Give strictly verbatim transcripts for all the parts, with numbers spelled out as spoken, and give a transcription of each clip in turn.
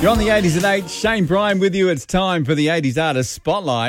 You're on the eighties at eight. Shane Bryan with you. It's time for the eighties Artist Spotlight.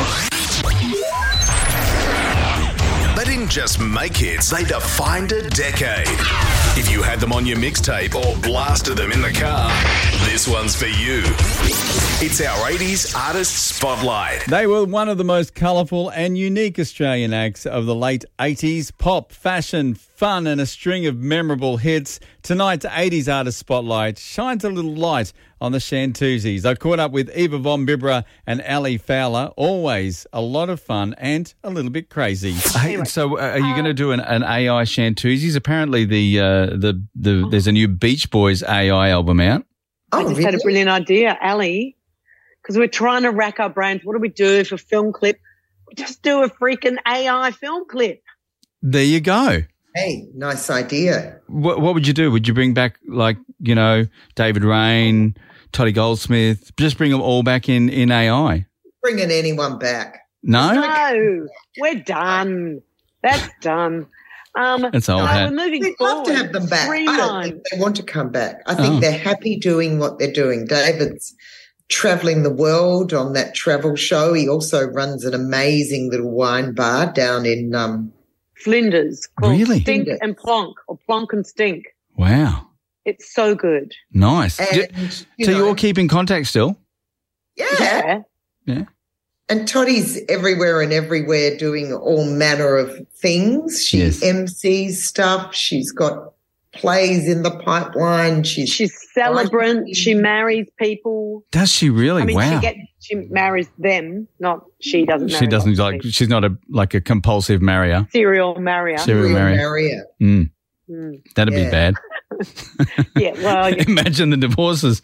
They didn't just make hits, they defined a decade. If you had them on your mixtape or blasted them in the car, this one's for you. It's our eighties Artist Spotlight. They were one of the most colourful and unique Australian acts of the late eighties. Pop, fashion, fun and a string of memorable hits. Tonight's eighties Artist Spotlight shines a little light on the Shantuzis. I caught up with Eva Von Bibra and Ali Fowler. Always a lot of fun and a little bit crazy. Hey, so uh, are you going to do an, an A I Shantuzis? Apparently the, uh, the the there's a new Beach Boys A I album out. Oh, I just really? had a brilliant idea, Ali, because we're trying to rack our brains. What do we do for film clip? We just do a freaking A I film clip. There you go. Hey, nice idea. What, what would you do? Would you bring back, like, you know, David Rain, Toddy Goldsmith, just bring them all back in, in A I? Bringing anyone back. No? No, we're done. That's done. Um, That's all. No, hat. we're moving We'd forward. love to have them back. I don't think they want to come back. I think Oh. they're happy doing what they're doing. David's travelling the world on that travel show. He also runs an amazing little wine bar down in um, Flinders called Really? Stink Flinders. and Plonk, or Plonk and Stink. Wow. It's so good. Nice. and, Do- you so know, you all keep in contact still? yeah. Yeah. Yeah. And Toddy's everywhere and everywhere doing all manner of things. She Yes. M Cs stuff. She's got plays in the pipeline. She's, She's celebrant. She marries people. Does she really? I mean, wow. she gets she marries them, not she doesn't. Marry She doesn't lots of like. people. She's not a like a compulsive marrier. serial marrier. Serial real marrier. Maria. Mm, Mm. that'd be Yeah. bad. Yeah, well, you- Imagine the divorces.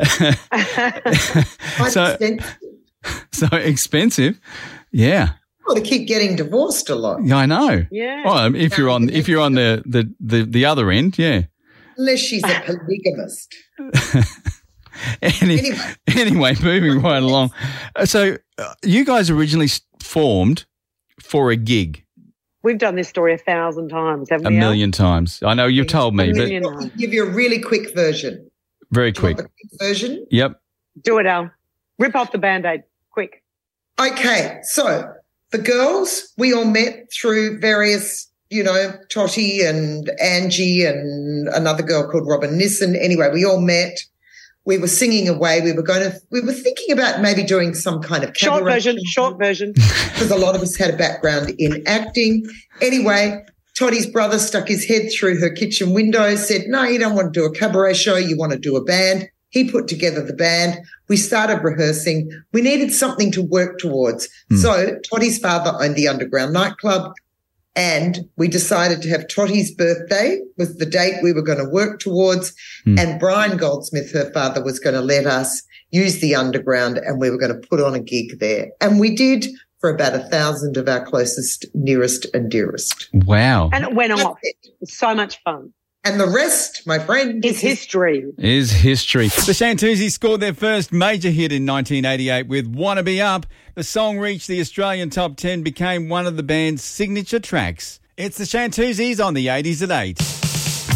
Quite So- expensive. So expensive. Yeah. Well, they keep getting divorced a lot. Yeah, I know. yeah. Well, if you're on if you're on the, the, the, the other end, yeah. Unless she's a polygamist. Any, Anyway. anyway, moving right along. Uh, So uh, you guys originally s- formed for a gig We've done this story a thousand times, haven't a we? Al? million times. I know you've told me, A but million. I'll give you a really quick version. very Do you want quick. the quick version? Yep. Do it, Al. Rip off the Band-Aid, quick. Okay, so the girls, we all met through various, you know, Totty and Angie and another girl called Robin Nissen. Anyway, we all met. We were singing away. We were going to, we were thinking about maybe doing some kind of Short cabaret version, short version. because a lot of us had a background in acting. Anyway, Toddy's brother stuck his head through her kitchen window, said, no, you don't want to do a cabaret show. You want to do a band. He put together the band. We started rehearsing. We needed something to work towards. Mm. So Toddy's father owned the Underground nightclub, and we decided to have Toddy's birthday was the date we were going to work towards. Mm. And Brian Goldsmith, her father, was going to let us use the Underground, and we were going to put on a gig there. And we did for about a thousand of our closest, nearest and dearest. Wow. And it went That's off. it. It was so much fun. And the rest, my friend, It's history. Is history. The Shantuzis scored their first major hit in nineteen eighty-eight with Wanna Be Up. The song reached the Australian top ten, became one of the band's signature tracks. It's the Shantuzis on the eighties at eight.